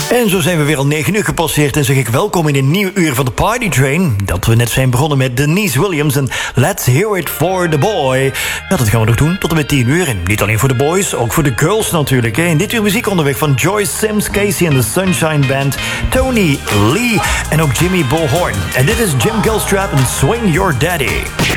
En zo zijn we weer al 9 uur gepasseerd en zeg ik welkom in een nieuw uur van de Party Train. Dat we net zijn begonnen met Denise Williams en Let's Hear It For The Boy. Ja, dat gaan we nog doen tot en met 10 uur. En niet alleen voor de boys, ook voor de girls natuurlijk. In dit uur muziek onderweg van Joyce Sims, Casey en the Sunshine Band, Tony Lee en ook Jimmy Bullhorn. En dit is Jim Gilstrap en Swing Your Daddy.